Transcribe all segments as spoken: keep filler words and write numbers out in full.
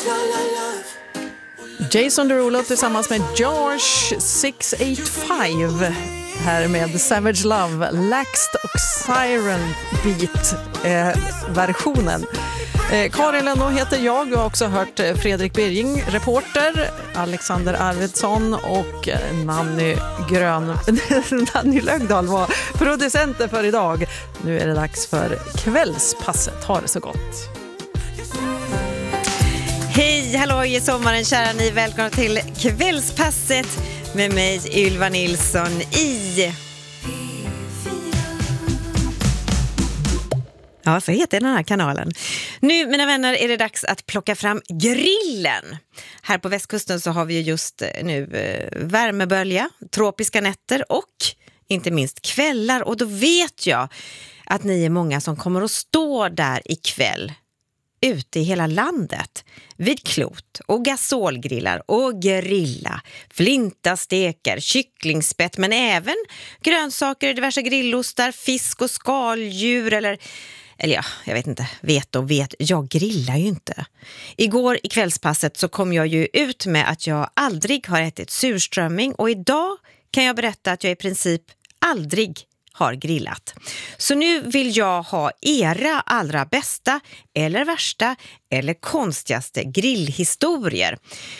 Jason Derulo tillsammans med George sex åtta fem här med Savage Love, Laxed och Siren Beat eh, versionen. Eh, Karin Lennå heter jag och har också hört eh, Fredrik Birging, reporter, Alexander Arvidsson och eh, Nanny Grön Nanny Lögdahl var producenter för idag. Nu är det dags för kvällspasset. Ha det så gott. Hej, hallå i sommaren, kära ni. Välkomna till kvällspasset med mig, Ylva Nilsson i... Ja, så heter den här kanalen. Nu, mina vänner, är det dags att plocka fram grillen. Här på västkusten så har vi ju just nu eh, värmebölja, tropiska nätter och inte minst kvällar. Och då vet jag att ni är många som kommer att stå där ikväll ute i hela landet vid klot och gasolgrillar och grilla, flintastekar, kycklingspett men även grönsaker, diverse grillostar, fisk och skaldjur eller, eller ja, jag vet inte, vet och vet, jag grillar ju inte. Igår i kvällspasset så kom jag ju ut med att jag aldrig har ätit surströmming och idag kan jag berätta att jag i princip aldrig har grillat. Så nu vill jag ha era allra bästa eller värsta eller konstigaste grillhistorier.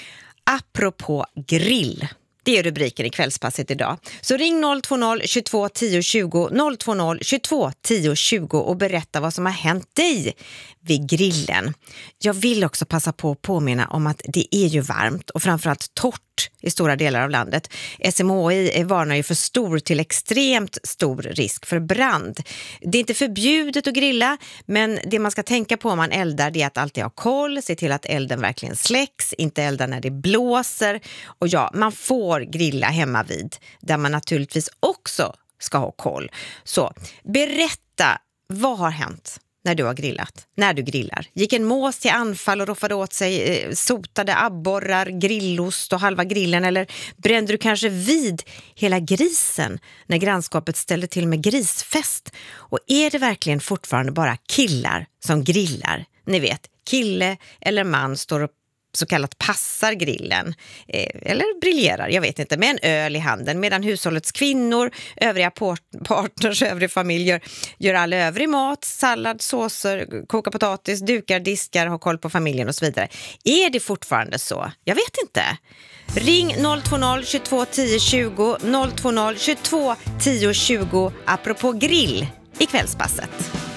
Apropå grill. Det är rubriken i kvällspasset idag. Så ring noll två noll tjugotvå tio tjugo noll två noll tjugotvå tio tjugo och berätta vad som har hänt dig vid grillen. Jag vill också passa på att påminna om att det är ju varmt och framförallt torrt i stora delar av landet. S M H I varnar ju för stor till extremt stor risk för brand. Det är inte förbjudet att grilla, men det man ska tänka på om man eldar det är att alltid ha koll, se till att elden verkligen släcks, inte elda när det blåser. Och ja, man får grilla hemma vid, där man naturligtvis också ska ha koll. Så berätta, vad har hänt när du har grillat? När du grillar. Gick en mås till anfall och roffade åt sig eh, sotade abborrar, grillost och halva grillen? Eller brände du kanske vid hela grisen när grannskapet ställde till med grisfest? Och är det verkligen fortfarande bara killar som grillar? Ni vet, kille eller man står och så kallat passar grillen eh, eller briljerar, jag vet inte, med en öl i handen medan hushållets kvinnor, övriga partners, övriga familjer gör all övrig mat, sallad, såser, koka potatis, dukar, diskar, har koll på familjen och så vidare. Är det fortfarande så? Jag vet inte. Ring noll två noll tjugotvå tio tjugo noll två noll tjugotvå tio tjugo apropå grill i kvällspasset.